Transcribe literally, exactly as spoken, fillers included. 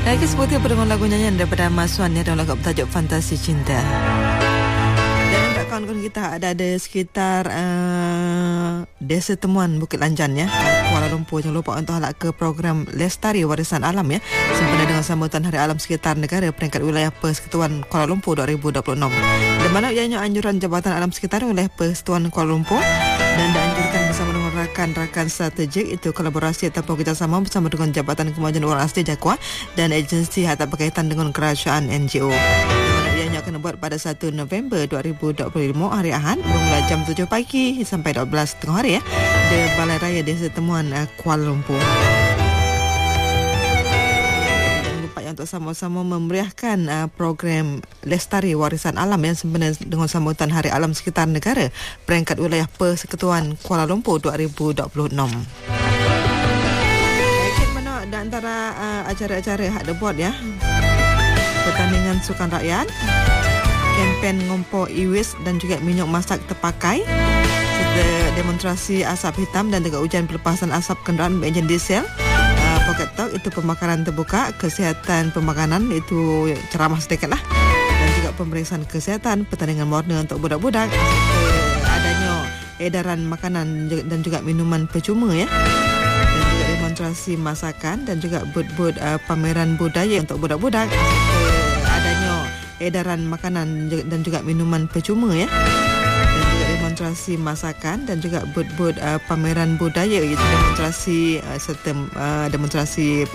Lagi seperti pendengar lagu nyanyian daripada Mas Wan ya, dalam lagu bertajuk Fantasi Cinta. Dan untuk kawan-kawan kita ada ada sekitar uh, Desa Temuan Bukit Lanjan ya, Kuala Lumpur. Jangan lupa untuk halak ke program Lestari Warisan Alam ya, sempena dengan sambutan Hari Alam Sekitar Negara peringkat wilayah Persekutuan Kuala Lumpur dua ribu dua puluh enam. Di mana ianya anjuran Jabatan Alam Sekitar oleh Persekutuan Kuala Lumpur dan dianjurkan bersama dengan rakan-rakan strategik itu kolaborasi ataupun kerjasama bersama dengan Jabatan Kemajuan Orang Asli Jakwa dan agensi harta berkaitan dengan kerajaan N G O. Ianya akan buat pada satu November dua ribu dua puluh lima hari Ahad bermula jam tujuh pagi sampai dua belas tengah hari ya, di Balai Raya Desa Temuan uh, Kuala Lumpur. Jangan lupa untuk sama-sama memeriahkan uh, program Lestari Warisan Alam yang sempena dengan sambutan Hari Alam Sekitar Negara peringkat wilayah Persekutuan Kuala Lumpur dua ribu dua puluh enam. Baik, mana di antara uh, acara-acara yang ada buat ya, pertandingan sukan rakyat, kempen ngompor e-waste dan juga minyak masak terpakai, serta demonstrasi asap hitam dan juga ujian pelepasan asap kenderaan berenjin diesel, uh, pocket talk itu pemakaran terbuka, kesihatan pemakanan itu ceramah sedikit lah, dan juga pemeriksaan kesihatan, pertandingan warna untuk budak-budak, serta adanya edaran makanan dan juga minuman percuma ya, dan juga demonstrasi masakan dan juga booth-booth uh, pameran budaya untuk budak-budak, adanya edaran makanan dan juga minuman percuma ya, dan juga demonstrasi masakan dan juga booth-booth uh, pameran budaya, iaitu demonstrasi uh, serta uh, demonstrasi